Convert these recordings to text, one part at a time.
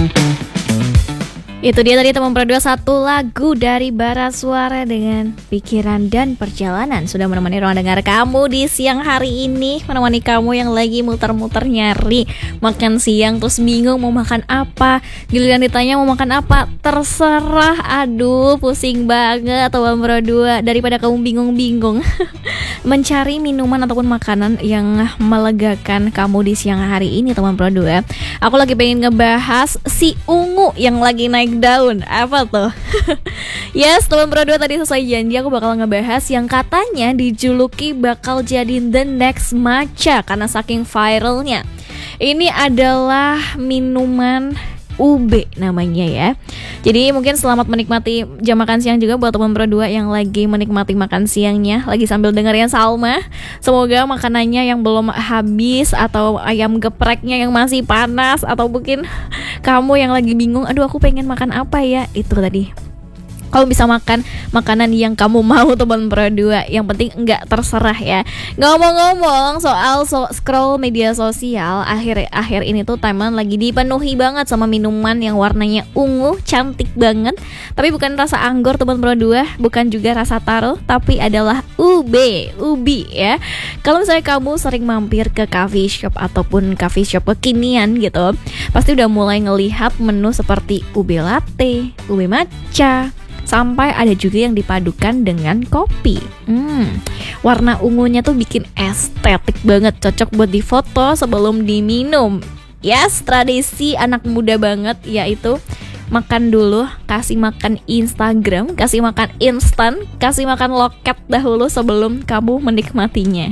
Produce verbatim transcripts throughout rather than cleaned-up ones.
Itu dia tadi teman Pro dua, satu lagu dari Bara Suara dengan Pikiran dan Perjalanan. Sudah menemani ruang dengar kamu di siang hari ini, menemani kamu yang lagi muter-muter nyari makan siang terus bingung mau makan apa. Giliran ditanya mau makan apa, terserah. Aduh, pusing banget teman Pro dua. Daripada kamu bingung-bingung mencari minuman ataupun makanan yang melegakan kamu di siang hari ini teman Pro dua, aku lagi pengen ngebahas si ungu yang lagi naik daun. Apa tuh? Yes, teman Pro dua, tadi sesuai janji aku bakal ngebahas yang katanya dijuluki bakal jadi the next matcha karena saking viralnya. Ini adalah minuman ube namanya ya. Jadi mungkin selamat menikmati jam makan siang juga buat teman Pro dua yang lagi menikmati makan siangnya, lagi sambil dengerin Salma. Semoga makanannya yang belum habis atau ayam gepreknya yang masih panas, atau mungkin kamu yang lagi bingung, aduh aku pengen makan apa ya, itu tadi kamu bisa makan makanan yang kamu mau teman Pro dua. Yang penting enggak terserah ya. Ngomong-ngomong soal so scroll media sosial, akhir-akhir ini tuh timeline lagi dipenuhi banget sama minuman yang warnanya ungu, cantik banget. Tapi bukan rasa anggur teman Pro dua, bukan juga rasa taro, tapi adalah ube, ubi ya. Kalau misalnya kamu sering mampir ke coffee shop ataupun coffee shop kekinian gitu, pasti udah mulai ngelihat menu seperti ube latte, ube matcha, sampai ada juga yang dipadukan dengan kopi. Hmm, warna ungunya tuh bikin estetik banget, cocok buat difoto sebelum diminum. Yes, tradisi anak muda banget, yaitu makan dulu, kasih makan Instagram, kasih makan instan, kasih makan loket dahulu sebelum kamu menikmatinya.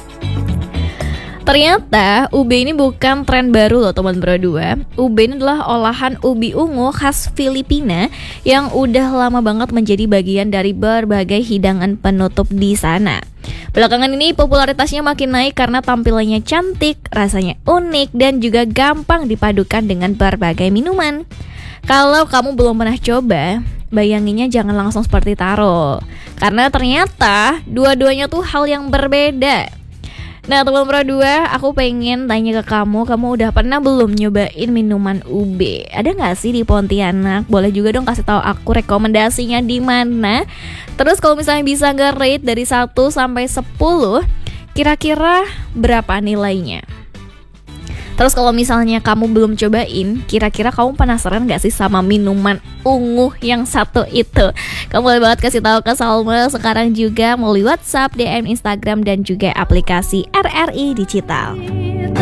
Ternyata ube ini bukan tren baru loh teman Pro dua. Ube ini adalah olahan ubi ungu khas Filipina yang udah lama banget menjadi bagian dari berbagai hidangan penutup di sana. Belakangan ini popularitasnya makin naik karena tampilannya cantik, rasanya unik, dan juga gampang dipadukan dengan berbagai minuman. Kalau kamu belum pernah coba, bayanginnya jangan langsung seperti taro, karena ternyata dua-duanya tuh hal yang berbeda. Nah teman Pro dua, aku pengen tanya ke kamu, kamu udah pernah belum nyobain minuman ube? Ada nggak sih di Pontianak? Boleh juga dong kasih tahu aku rekomendasinya di mana. Terus kalau misalnya bisa nge-rate dari satu sampai sepuluh, kira-kira berapa nilainya? Terus kalau misalnya kamu belum cobain, kira-kira kamu penasaran gak sih sama minuman ungu yang satu itu? Kamu boleh banget kasih tahu ke Salma sekarang juga melalui WhatsApp, D M Instagram, dan juga aplikasi R R I Digital.